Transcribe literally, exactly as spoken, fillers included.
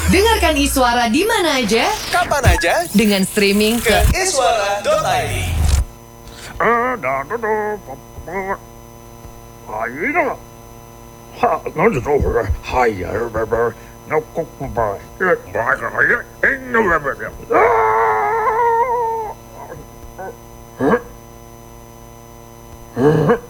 Dengarkan Iswara di mana aja, kapan aja, dengan streaming ke iswara dot i d. Huh?